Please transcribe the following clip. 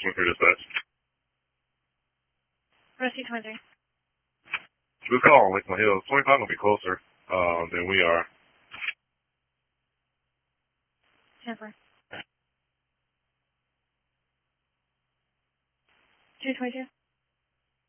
for dispatch. Rescue 23. This call on Lakeland Hills. 25 gonna be closer than we are. 10-4. 222.